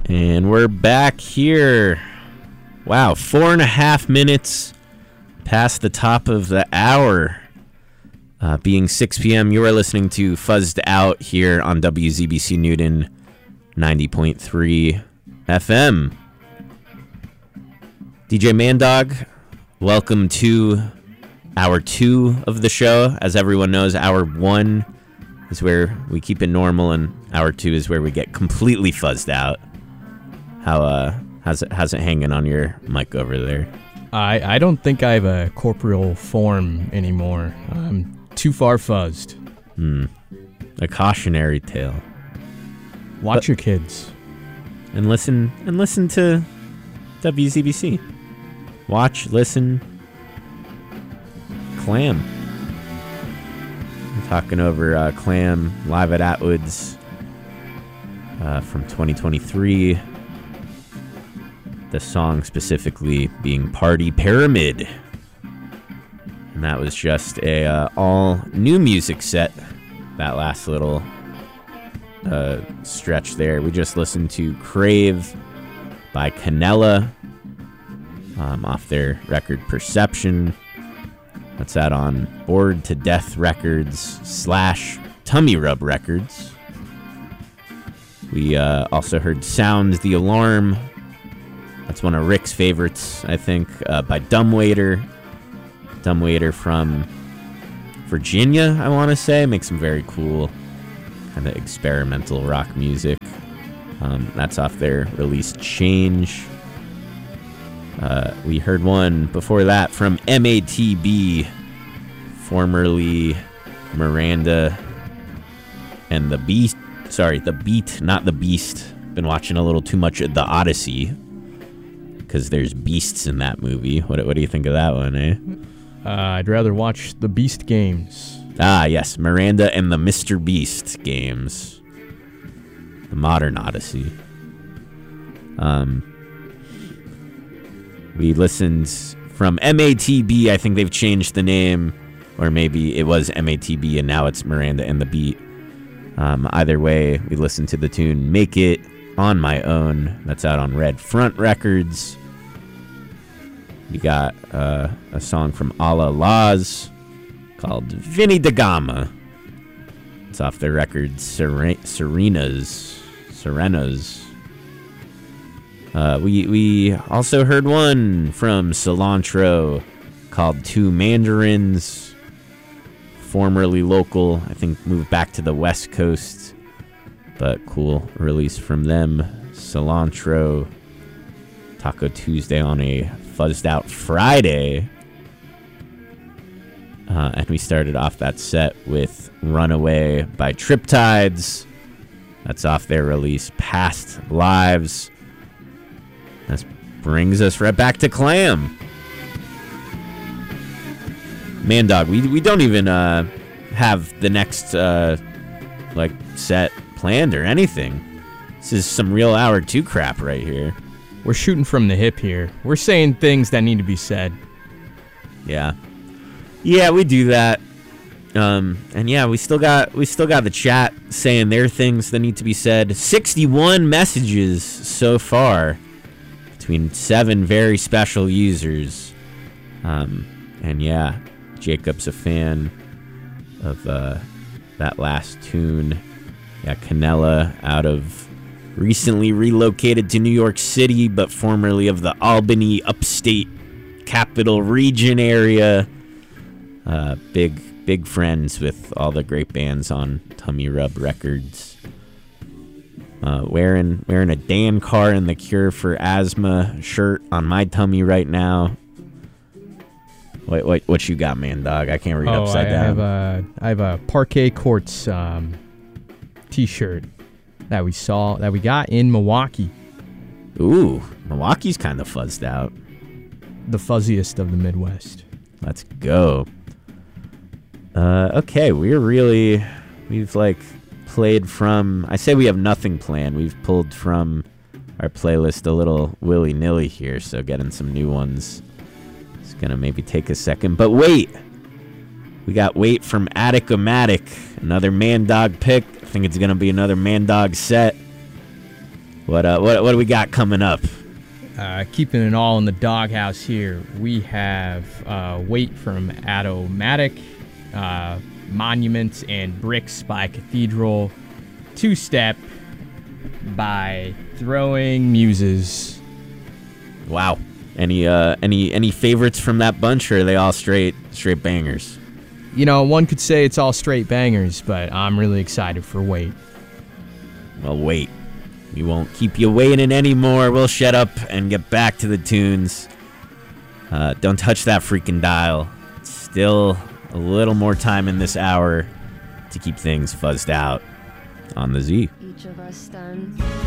And we're back here. Wow, 4.5 minutes past the top of the hour. Being 6 p.m., you are listening to Fuzzed Out here on WZBC Newton 90.3 FM. DJ Mandog, welcome to hour 2 of the show. As everyone knows, hour 1 is where we keep it normal, and hour 2 is where we get completely fuzzed out. How's it hanging on your mic over there? I don't think I have a corporeal form anymore. I'm too far fuzzed. A cautionary tale. Watch your kids. And listen to WZBC. Watch, listen, Clam. I'm talking over Clam live at Atwood's from 2023. The song specifically being Party Pyramid. And that was just a all new music set. That last little stretch there. We just listened to Crave by Canella off their record Perception. That's that on Bored to Death Records / Tummy Rub Records. We also heard Sound the Alarm. That's one of Rick's favorites, I think, by Dumbwaiter. Dumbwaiter from Virginia, I want to say. Makes some very cool kind of experimental rock music. That's off their release Change. We heard one before that from MATB, formerly Miranda and the Beast. Sorry, the Beat, not the Beast. Been watching a little too much of The Odyssey, because there's beasts in that movie. What do you think of that one, eh? I'd rather watch the Beast games. Ah, yes, Miranda and the Mr. Beast games. The modern Odyssey. We listened from MATB. I think they've changed the name, or maybe it was MATB and now it's Miranda and the Beat. Either way, we listened to the tune Make It On My Own. That's out on Red Front Records. We got a song from Ala Laws called Vinny da Gama. It's off their record Serenas. We also heard one from Cilantro called Two Mandarins. Formerly local, I think moved back to the West Coast, but cool release from them. Cilantro, Taco Tuesday on a Fuzzed Out Friday. And we started off that set with Runaway by Triptides. That's off their release Past Lives. That brings us right back to Clam. Mandog, we don't even have the next set planned or anything. This is some real hour 2 crap right here. We're shooting from the hip here. We're saying things that need to be said. Yeah, we do that. And yeah, we still got the chat saying their things that need to be said. 61 messages so far between 7 very special users. And yeah, Jacob's a fan of that last tune. Yeah, Canella out of recently relocated to New York City, but formerly of the Albany upstate capital region area. Big friends with all the great bands on Tummy Rub Records. Wearing a Dan Carr and the Cure for Asthma shirt on my tummy right now. What you got, man, dog? I can't read upside down. I have a Parquet Courts t-shirt that we got in Milwaukee. Ooh, Milwaukee's kind of fuzzed out. The fuzziest of the Midwest. Let's go. Okay, we've played from, I say we have nothing planned. We've pulled from our playlist a little willy-nilly here, so getting some new ones is going to maybe take a second. But wait! We got Wait from Attic-O-Matic, another Man Dog pick. I think it's going to be another Man Dog set. What do we got coming up? Keeping it all in the doghouse here, we have Wait from Atomatic, Monuments and Bricks by Cathedral, Two Step by Throwing Muses. Wow. Any favorites from that bunch, or are they all straight bangers? You know, one could say it's all straight bangers, but I'm really excited for Wait. Well, wait. We won't keep you waiting anymore. We'll shut up and get back to the tunes. Don't touch that freaking dial. Still a little more time in this hour to keep things fuzzed out on the Z. Each of us stand